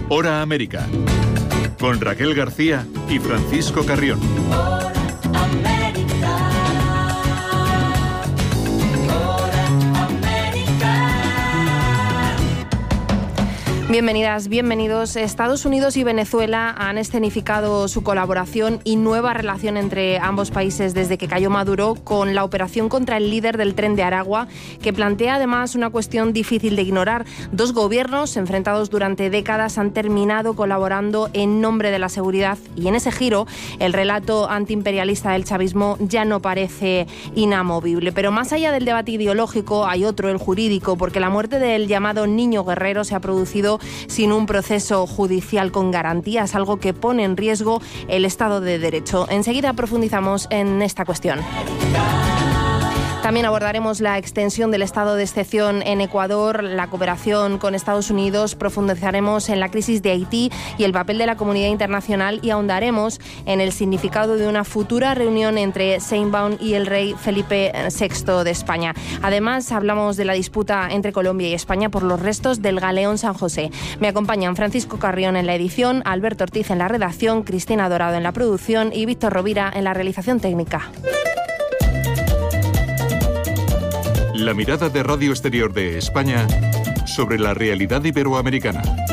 Hora América, con Raquel García y Francisco Carrión. Bienvenidas, bienvenidos. Estados Unidos y Venezuela han escenificado su colaboración y nueva relación entre ambos países desde que cayó Maduro, con la operación contra el líder del Tren de Aragua, que plantea además una cuestión difícil de ignorar. Dos gobiernos enfrentados durante décadas han terminado colaborando en nombre de la seguridad, y en ese giro el relato antiimperialista del chavismo ya no parece inamovible. Pero más allá del debate ideológico hay otro, el jurídico, porque la muerte del llamado Niño Guerrero se ha producido sin un proceso judicial con garantías, algo que pone en riesgo el Estado de Derecho. Enseguida profundizamos en esta cuestión. También abordaremos la extensión del estado de excepción en Ecuador, la cooperación con Estados Unidos, profundizaremos en la crisis de Haití y el papel de la comunidad internacional, y ahondaremos en el significado de una futura reunión entre Sheinbaum y el rey Felipe VI de España. Además, hablamos de la disputa entre Colombia y España por los restos del galeón San José. Me acompañan Francisco Carrión en la edición, Alberto Ortiz en la redacción, Cristina Dorado en la producción y Víctor Rovira en la realización técnica. La mirada de Radio Exterior de España sobre la realidad iberoamericana.